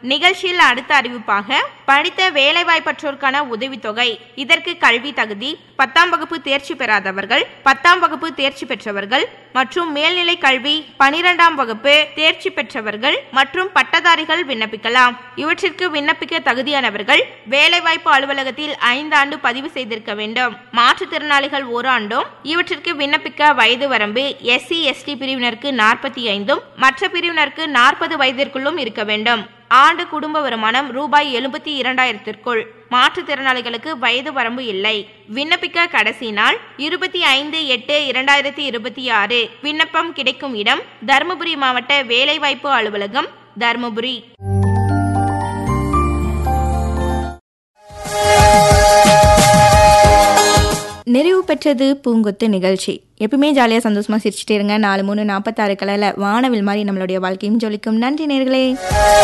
நிகழ்ச்சியில் அடுத்த அறிவிப்பாக படித்த வேலைவாய்ப்பற்றோருக்கான உதவித்தொகை. இதற்கு கல்வி தகுதி 10ஆம் வகுப்பு தேர்ச்சி பெறாதவர்கள், 10ஆம் வகுப்பு தேர்ச்சி பெற்றவர்கள் மற்றும் மேல்நிலை கல்வி 12ஆம் வகுப்பு தேர்ச்சி பெற்றவர்கள் மற்றும் பட்டதாரிகள் விண்ணப்பிக்கலாம். இவற்றிற்கு விண்ணப்பிக்க தகுதியானவர்கள் வேலைவாய்ப்பு அலுவலகத்தில் 5 ஆண்டு பதிவு செய்திருக்க வேண்டும். மாற்றுத்திறனாளிகள் 1 ஆண்டும். இவற்றிற்கு விண்ணப்பிக்க வயது வரம்பு SC ST பிரிவினருக்கு 45, மற்ற பிரிவினருக்கு 40 வயதிற்குள்ளும் இருக்க வேண்டும். ஆண்டு குடும்ப வருமானம் ரூபாய் 72,000ற்குள். மாற்றுத்திறனாளிகளுக்கு வயது வரம்பு இல்லை. விண்ணப்பிக்க கடைசி நாள் 25/8/2026. விண்ணப்பம் கிடைக்கும் இடம் தருமபுரி மாவட்ட வேலைவாய்ப்பு அலுவலகம், தருமபுரி. நிறைவு பெற்றது பூங்கொத்து நிகழ்ச்சி. எப்பவுமே ஜாலியாக சந்தோஷமாக சிரிச்சுட்டே இருங்க. 4 3 46 கலரில் வானவில் மாதிரி நம்மளுடைய வாழ்க்கையும் ஜொலிக்கும். நன்றி நேயர்களே.